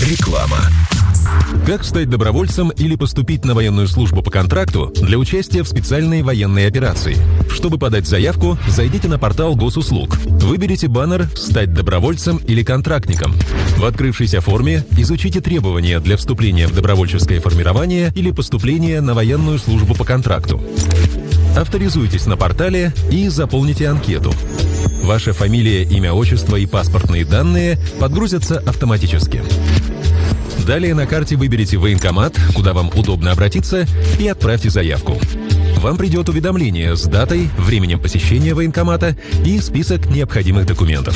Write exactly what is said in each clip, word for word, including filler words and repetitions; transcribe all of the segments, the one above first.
Реклама. Как стать добровольцем или поступить на военную службу по контракту для участия в специальной военной операции? Чтобы подать заявку, зайдите на портал Госуслуг. Выберите баннер «Стать добровольцем или контрактником». В открывшейся форме изучите требования для вступления в добровольческое формирование или поступления на военную службу по контракту. Авторизуйтесь на портале и заполните анкету. Ваша фамилия, имя, отчество и паспортные данные подгрузятся автоматически. Далее на карте выберите военкомат, куда вам удобно обратиться, и отправьте заявку. Вам придет уведомление с датой, временем посещения военкомата и список необходимых документов.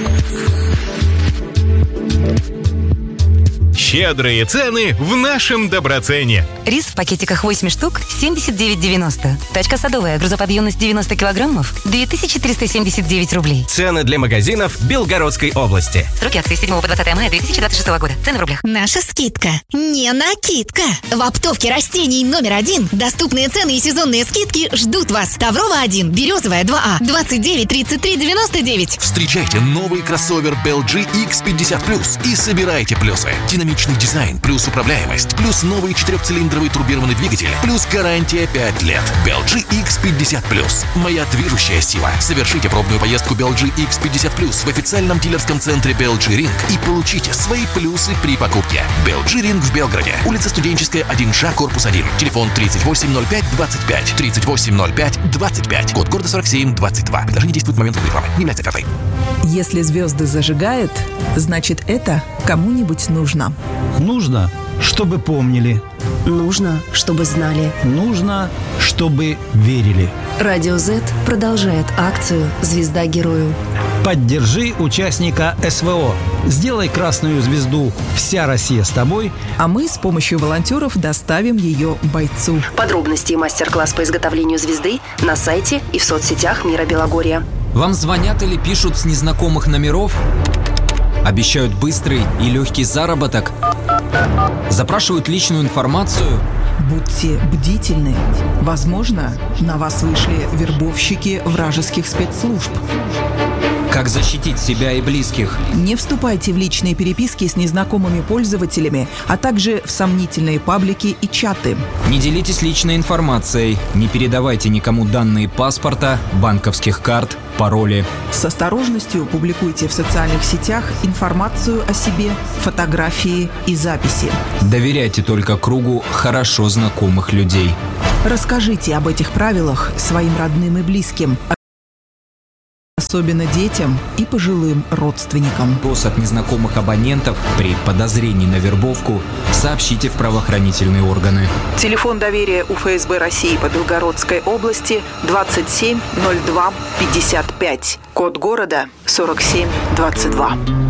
Щедрые цены в нашем Доброцене. Рис в пакетиках восемь штук семьдесят девять девяносто. Тачка садовая, грузоподъемность девяносто килограммов, две тысячи триста семьдесят девять рублей. Цены для магазинов Белгородской области. Сроки акции с седьмого по двадцатое мая две тысячи двадцать шестого года. Цены в рублях. Наша скидка не накидка. В оптовке растений номер один доступные цены и сезонные скидки ждут вас. Таврова один, Березовая два А, двадцать девять тридцать три девяносто девять. Встречайте новый кроссовер би эл джи икс пятьдесят плюс и собирайте плюсы. Динамичный дизайн, плюс управляемость, плюс новый четырехцилиндровый турбированный двигатель, плюс гарантия пять лет. би эл джи икс пятьдесят плюс. Моя движущая сила. Совершите пробную поездку би эл джи икс пятьдесят плюс в официальном дилерском центре би эл джи Ring и получите свои плюсы при покупке. би эл джи Ring в Белгороде. Улица Студенческая, один Ш, корпус один. Телефон тридцать восемь ноль пять двадцать пять. тридцать восемь ноль пять двадцать пять. Код города сорок семь двадцать два. Предложение действует в момент рекламы. Не является офертой. Если звезды зажигают, значит это кому-нибудь нужно. Нужно, чтобы помнили. Нужно, чтобы знали. Нужно, чтобы верили. Радио Z продолжает акцию «Звезда герою». Поддержи участника эс вэ о. Сделай красную звезду «Вся Россия с тобой», а мы с помощью волонтеров доставим ее бойцу. Подробности и мастер-класс по изготовлению звезды на сайте и в соцсетях Мира Белогорья. Вам звонят или пишут с незнакомых номеров? Обещают быстрый и легкий заработок? Запрашивают личную информацию? Будьте бдительны. Возможно, на вас вышли вербовщики вражеских спецслужб. Как защитить себя и близких? Не вступайте в личные переписки с незнакомыми пользователями, а также в сомнительные паблики и чаты. Не делитесь личной информацией, не передавайте никому данные паспорта, банковских карт, пароли. С осторожностью публикуйте в социальных сетях информацию о себе, фотографии и записи. Доверяйте только кругу хорошо знакомых людей. Расскажите об этих правилах своим родным и близким, особенно детям и пожилым родственникам. Вопрос от незнакомых абонентов при подозрении на вербовку сообщите в правоохранительные органы. Телефон доверия у эф эс бэ России по Белгородской области двадцать семь ноль два пятьдесят пять. Код города сорок семь двадцать два.